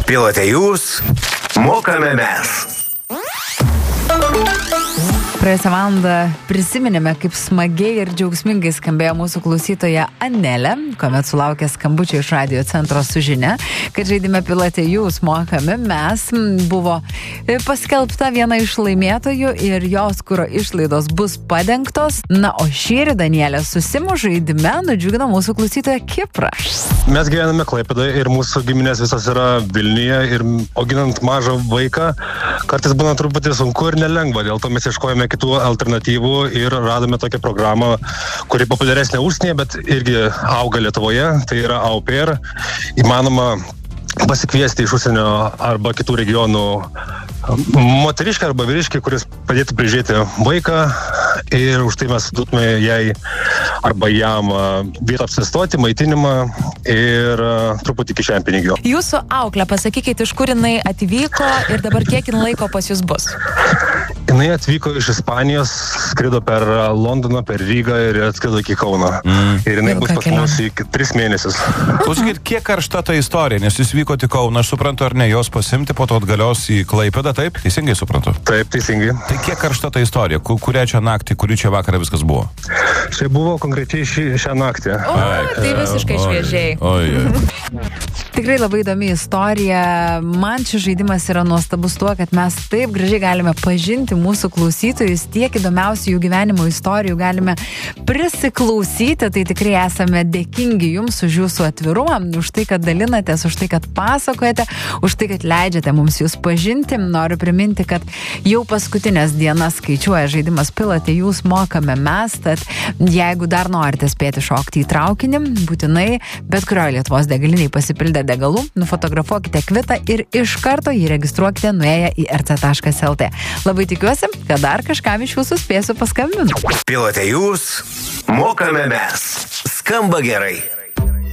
Pilote jūs, mokame mes. Praėjusią valandą prisiminėme, kaip smagiai ir džiaugsmingai skambėjo mūsų klausytoja Anelė, kuomet sulaukė skambučio iš radio centro su žinia, kad žaidime Pilote jūs, mokame mes. Buvo paskelbta viena iš laimėtojų ir jos kuro išlaidos bus padengtos. Na, o šįryt Danielė susimo žaidime nudžiugino mūsų klausytoją Kiprą. Mes gyvename Klaipėdoje ir mūsų giminės visas yra Vilniuje ir auginant mažą vaiką, kartais būna truputį sunku ir nelengva. Dėl to mes ieškojame kitų alternatyvų ir radome tokią programą, kuri populiaresnė užsienyje, bet irgi auga Lietuvoje, tai yra au pair. Įmanoma pasikviesti iš užsienio arba kitų regionų moteriškę arba vyriškį, kuris padėtų prižiūrėti vaiką ir už tai mes duotume jai arba jam vietą apsistoti, maitinimą ir truputį kišenpinigių. Jūsų auklė, pasakykite, iš kur jinai atvyko ir dabar kiek laiko pas jūs bus? Jinai atvyko iš Ispanijos, skrido per Londoną, per Rygą ir atskrido iki Kauno. Ir jinai bus pas mus iki 3 mėnesius. Klausykit, kiek karšta ta istorija, nes jūs vykote į Kauną, aš suprantu, ar ne, jos pasimti, po to atgalios į Klaipėdą, taip? Teisingai suprantu? Taip, teisingai. Tai kiek karšta ta istorija, kurią čia naktį, kurį čia vakarą viskas buvo? Čia buvo konkrečiai šią naktį. O, tai visiškai šviežiai. Tikrai labai įdomi istorija. Man šis žaidimas yra nuostabus tuo, kad mes taip gražiai galime pažinti mūsų klausytojus, tiek įdomiausių jų gyvenimo istorijų galime prisiklausyti. Tai tikrai esame dėkingi jums už jūsų atvirumą, už tai, kad dalinatės, už tai, kad pasakojate, už tai, kad leidžiate mums jūs pažinti. Noriu priminti, kad jau paskutinės dienas skaičiuoja žaidimas Pilote jūs, mokame mes, tad jeigu dar norite spėti šokti į traukinį, būtinai bet kurioje Lietuvos degaliniai pasipildę degalų, nufotografuokite kvitą ir iš karto jį registruokite nuėję į rc.lt. Labai tikiuosi, kad dar kažkam iš jūsų spėsiu paskambinti. Pilote jūs, mokame mes. Skamba gerai.